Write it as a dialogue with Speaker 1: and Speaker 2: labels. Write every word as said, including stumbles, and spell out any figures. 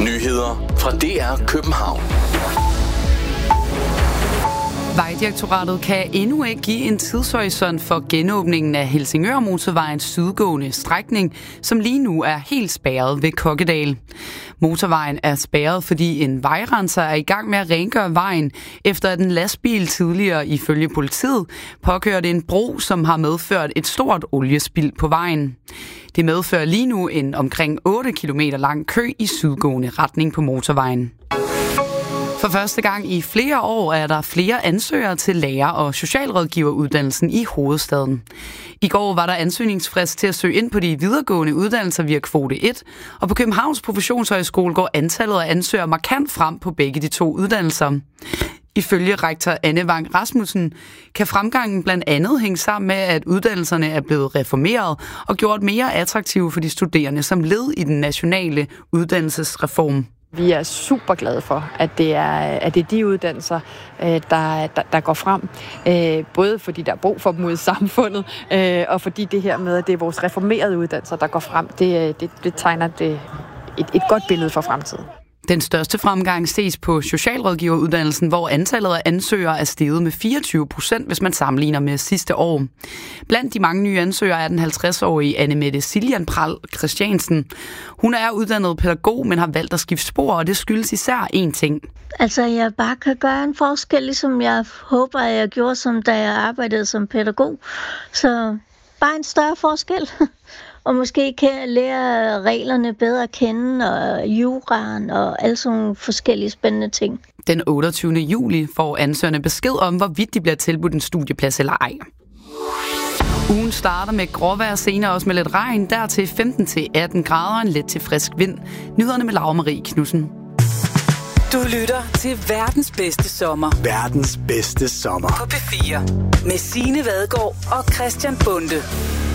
Speaker 1: Nyheder fra D R København.
Speaker 2: Vejdirektoratet kan endnu ikke give en tidshorisont for genåbningen af Helsingør-motorvejens sydgående strækning, som lige nu er helt spærret ved Kokkedal. Motorvejen er spærret, fordi en vejrenser er i gang med at rengøre vejen, efter at en lastbil tidligere ifølge politiet påkørte en bro, som har medført et stort oliespild på vejen. Det medfører lige nu en omkring otte kilometer lang kø i sydgående retning på motorvejen. For første gang i flere år er der flere ansøgere til lærer- og socialrådgiveruddannelsen i hovedstaden. I går var der ansøgningsfrist til at søge ind på de videregående uddannelser via kvote et, og på Københavns Professionshøjskole går antallet af ansøgere markant frem på begge de to uddannelser. Ifølge rektor Anne Vang Rasmussen kan fremgangen blandt andet hænge sammen med, at uddannelserne er blevet reformeret og gjort mere attraktive for de studerende som led i den nationale uddannelsesreform.
Speaker 3: Vi er super glade for, at det er, at det er de uddannelser, der, der, der går frem. Både fordi der er brug for dem ude i samfundet, og fordi det her med, at det er vores reformerede uddannelser, der går frem, det, det, det tegner det et, et godt billede for fremtiden.
Speaker 2: Den største fremgang ses på socialrådgiveruddannelsen, hvor antallet af ansøgere er steget med fireogtyve procent, hvis man sammenligner med sidste år. Blandt de mange nye ansøgere er den halvtreds-årige Annemette Siljan Pral Christiansen. Hun er uddannet pædagog, men har valgt at skifte spor, og det skyldes især én ting.
Speaker 4: Altså, jeg bare kan gøre en forskel, ligesom jeg håber, at jeg gjorde, som da jeg arbejdede som pædagog. Så bare en større forskel. Og måske kan lære reglerne bedre at kende, og juraen og alle sådan nogle forskellige spændende ting.
Speaker 2: Den otteogtyvende juli får ansøgerne besked om, hvorvidt de bliver tilbudt en studieplads eller ej. Ugen starter med gråvejr, senere også med lidt regn, dertil femten til atten grader og en let til frisk vind. Nyhederne med Laura Marie Knudsen.
Speaker 5: Du lytter til verdens bedste sommer.
Speaker 1: Verdens bedste sommer.
Speaker 5: På P fire. Med Signe Vadgaard og Christian Bonde.